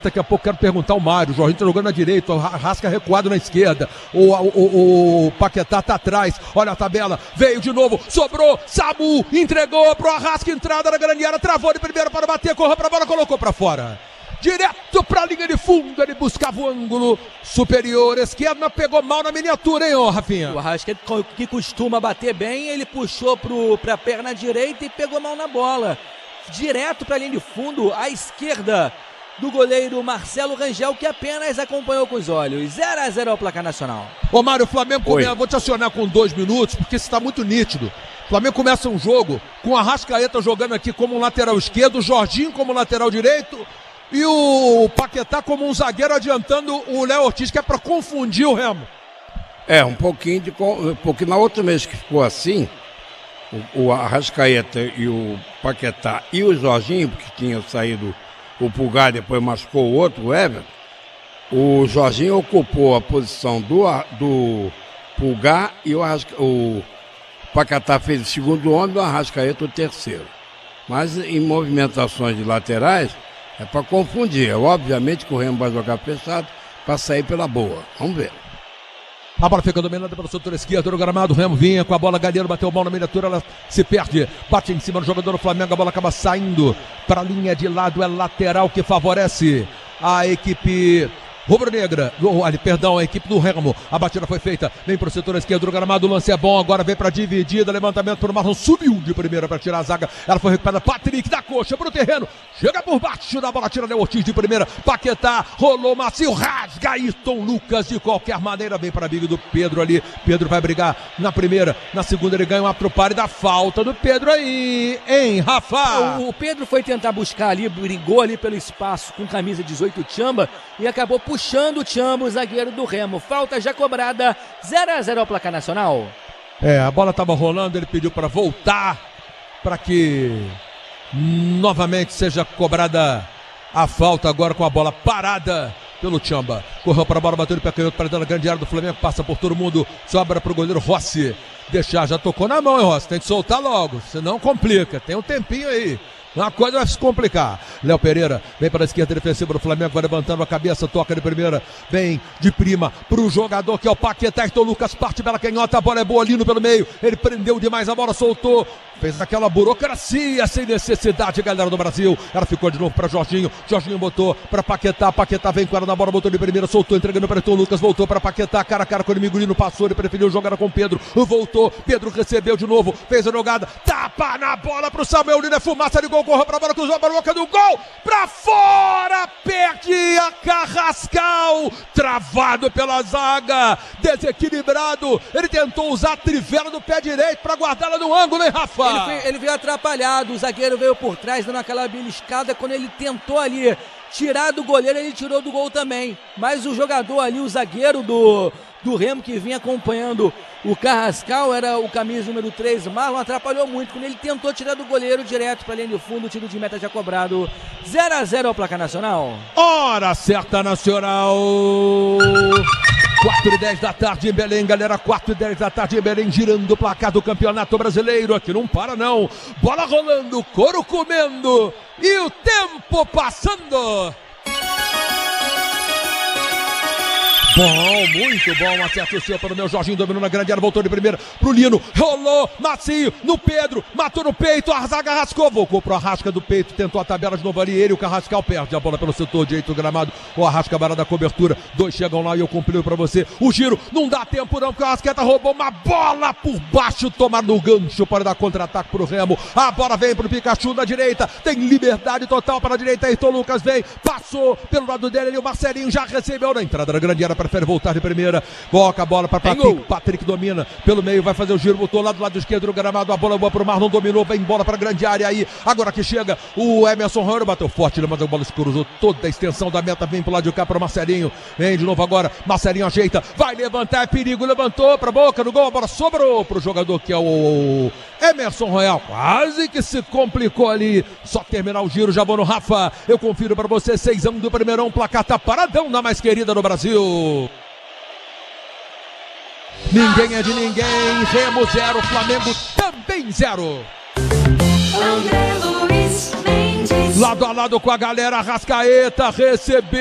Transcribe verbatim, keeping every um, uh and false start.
Daqui a pouco quero perguntar ao Mário, o Jorginho tá jogando na direita, o Arrasca recuado na esquerda, o, o, o, o Paquetá tá atrás, olha a tabela, veio de novo, sobrou, Samu, entregou pro Arrasca, entrada na grande área, travou de primeira para bater, correu pra bola, colocou pra fora. Direto pra linha de fundo, ele buscava o ângulo superior, esquerda, pegou mal na miniatura, hein, ô Rafinha? O Arrasca, que costuma bater bem, ele puxou pro, pra perna direita e pegou mal na bola. Direto pra linha de fundo, à esquerda do goleiro Marcelo Rangel, que apenas acompanhou com os olhos. zero a zero ao placar nacional. Ô Mário, o Flamengo começa, vou te acionar com dois minutos, porque isso está muito nítido. O Flamengo começa um jogo com o Arrascaeta jogando aqui como um lateral esquerdo, o Jorginho como lateral direito e o Paquetá como um zagueiro adiantando o Léo Ortiz, que é para confundir o Remo. É, um pouquinho de... Porque na outra vez que ficou assim, o, o Arrascaeta e o Paquetá e o Jorginho, porque tinha saído o Pulgar, depois machucou o outro, o Everton, o Jorginho ocupou a posição do, do Pulgar e o, Arrasca, o Paquetá fez o segundo homem e o Arrascaeta o terceiro. Mas em movimentações de laterais é para confundir. Obviamente que o Remo vai jogar fechado para sair pela boa. Vamos ver. A bola fica dominada pelo setor esquerdo do gramado, o Remo vinha com a bola, Galheiro bateu a bola na miniatura, ela se perde, bate em cima do jogador do Flamengo, a bola acaba saindo para a linha de lado, é lateral que favorece a equipe rubro-negra, ali, perdão, a equipe do Remo. A batida foi feita, vem pro setor esquerdo do gramado, o lance é bom, agora vem pra dividida, levantamento pro Marlon, subiu de primeira pra tirar a zaga, ela foi recuperada, Patrick da coxa pro terreno, chega por baixo da bola, tira Léo Ortiz de primeira, Paquetá, rolou macio, rasga Ayrton Lucas de qualquer maneira, vem pra briga do Pedro ali, Pedro vai brigar na primeira, na segunda ele ganha um atroparo e dá falta do Pedro aí, hein, Rafa? O, o Pedro foi tentar buscar ali, brigou ali pelo espaço com camisa dezoito Tchamba e acabou puxando o Tchamba, o zagueiro do Remo. Falta já cobrada, zero a zero ao placar nacional. É, a bola estava rolando, ele pediu para voltar, para que novamente seja cobrada a falta agora com a bola parada pelo Tchamba. Correu para a bola, bateu de pé canhoto para dentro da grande área do Flamengo, passa por todo mundo, sobra para o goleiro Rossi. Deixar, já tocou na mão, hein, Rossi? Tem que soltar logo, senão complica. Tem um tempinho aí. Uma coisa vai se complicar. Léo Pereira vem para a esquerda defensiva do Flamengo, vai levantando a cabeça, toca de primeira, vem de prima pro jogador que é o Paquetá. Ayrton Lucas parte pela canhota, a bola é boa ali no pelo meio, ele prendeu demais a bola, soltou, fez aquela burocracia sem necessidade, galera do Brasil. Ela ficou de novo para Jorginho, Jorginho botou para Paquetá, Paquetá vem com ela na bola, botou de primeira, soltou, entregando para Ayrton Lucas, voltou para Paquetá, cara a cara com o inimigo, Lino passou, ele preferiu jogar com Pedro, voltou, Pedro recebeu de novo, fez a jogada, tapa na bola pro Samuel Lino, é fumaça de gol, correu pra bola, cruzou a boca do gol, pra fora, perde a Carrascal, travado pela zaga, desequilibrado, ele tentou usar a trivela do pé direito pra guardá-la no ângulo, hein, Rafa? Ele, foi, ele veio atrapalhado, o zagueiro veio por trás, dando aquela beliscada, quando ele tentou ali tirar do goleiro, ele tirou do gol também, mas o jogador ali, o zagueiro do, do Remo, que vinha acompanhando o Carrascal, era o camisa número três, Marlon, atrapalhou muito, quando ele tentou tirar do goleiro direto para a linha de fundo, o tiro de meta já cobrado, zero a zero ao placar nacional. Hora certa nacional, quatro e dez da tarde em Belém, galera, quatro e dez da tarde em Belém, girando o placar do Campeonato Brasileiro, aqui não para não, bola rolando, couro comendo e o tempo passando. Bom, muito bom, acerta o seu para o meu Jorginho, dominou na grande área, voltou de primeira pro Lino, rolou, macio, no Pedro, matou no peito, a zaga rascou, voltou pro Arrasca do peito, tentou a tabela de novo ali, ele, o Carrascal perde a bola pelo setor direito do gramado, o Arrasca barra da cobertura, dois chegam lá e eu cumpri para você, o giro, não dá tempo não, porque o Arrasqueta roubou uma bola por baixo, tomar no gancho para dar contra-ataque pro Remo, a bola vem pro Pikachu na direita, tem liberdade total para a direita, Ayrton Lucas vem, passou pelo lado dele ali, o Marcelinho já recebeu na entrada da grande área, prefere voltar de primeira, coloca a bola para Patrick, Patrick domina pelo meio, vai fazer o giro, botou lá do lado esquerdo do gramado, a bola boa pro Marlon, dominou, vem bola para a grande área aí, agora que chega o Emerson Royal, bateu forte, mas a bola se cruzou toda a extensão da meta, vem pro lado de cá para o Marcelinho, vem de novo agora, Marcelinho ajeita, vai levantar, é perigo, levantou para a boca do gol, a bola sobrou pro jogador que é o Emerson Royal, quase que se complicou ali, só terminar o giro, já vou no Rafa, eu confiro para você, seis a um do primeirão, placar tá paradão na mais querida do Brasil. Ninguém é de ninguém, Remo zero, Flamengo também zero. André Luiz Mendes. Lado a lado com a galera, Arrascaeta recebeu.